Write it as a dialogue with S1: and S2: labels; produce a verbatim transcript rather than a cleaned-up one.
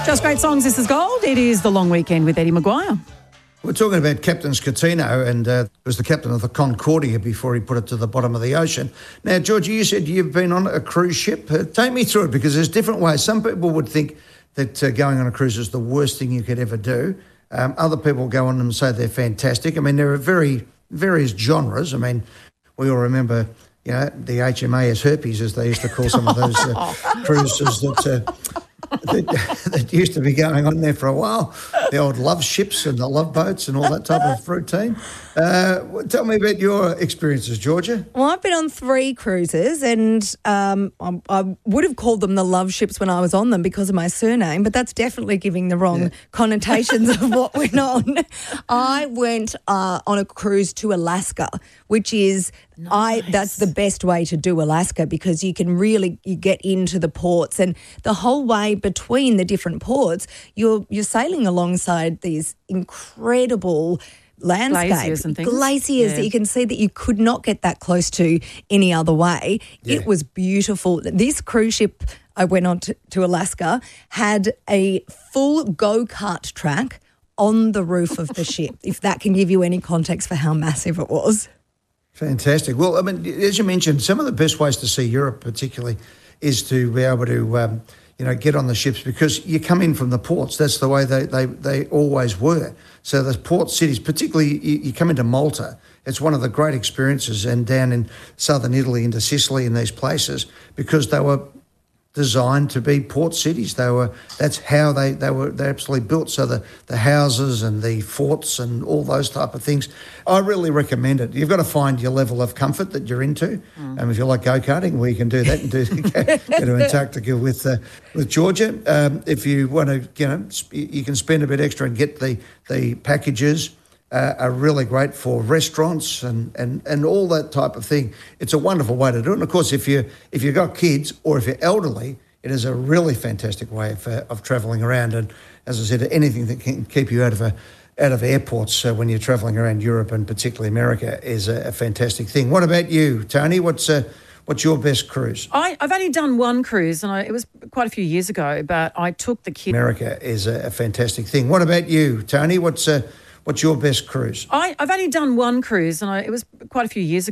S1: Just great songs. This is Gold. It is the long weekend with Eddie Maguire.
S2: We're talking about Captain Scatino, and uh, was the captain of the Concordia before he put it to the bottom of the ocean. Now, Georgie, you said you've been on a cruise ship. Uh, take me through it, because there's different ways. Some people would think that uh, going on a cruise is the worst thing you could ever do. Um, other people go on and say they're fantastic. I mean, there are very various genres. I mean, we all remember, you know, the H M A S herpes, as they used to call some of those uh, cruises that... Uh, That, that used to be going on there for a while, the old love ships and the love boats and all that type of routine. Uh, tell me about your experiences, Georgia.
S3: Well, I've been on three cruises, and um, I, I would have called them the love ships when I was on them because of my surname, but that's definitely giving the wrong yeah. connotations of what went on. I went uh, on a cruise to Alaska, which is nice. I that's the best way to do Alaska, because you can really you get into the ports, and the whole way between the different ports, you're you're sailing alongside these incredible landscapes,
S1: glaciers, and things.
S3: glaciers yeah. that you can see that you could not get that close to any other way. Yeah. It was beautiful. This cruise ship I went on to, to Alaska had a full go-kart track on the roof of the ship, if that can give you any context for how massive it was.
S2: Fantastic. Well, I mean, as you mentioned, some of the best ways to see Europe particularly is to be able to, um, you know, get on the ships, because you come in from the ports. That's the way they, they, they always were. So the port cities, particularly you, you come into Malta, it's one of the great experiences, and down in southern Italy into Sicily and these places, because they were designed to be port cities. They were that's how they, they were they absolutely built. So the, the houses and the forts and all those type of things. I really recommend it. You've got to find your level of comfort that you're into. Mm. Um, if you like go-karting, well, you can do that and do go, go to Antarctica with uh, with Georgia. Um, if you want to, you know, you can spend a bit extra and get the the packages. Uh, are really great for restaurants and, and, and all that type of thing. It's a wonderful way to do it. And, of course, if, you, if you've got kids or if you're elderly, it is a really fantastic way of, uh, of travelling around. And, as I said, anything that can keep you out of a, out of airports uh, when you're travelling around Europe and particularly America is a, a fantastic thing. What about you, Tony? What's uh, what's your best cruise?
S1: I, I've only done one cruise, and I, it was quite a few years ago, but I took the kids.
S2: America is a, a fantastic thing. What about you, Tony? What's... Uh, What's your best cruise?
S1: I, I've only done one cruise, and I, it was quite a few years ago.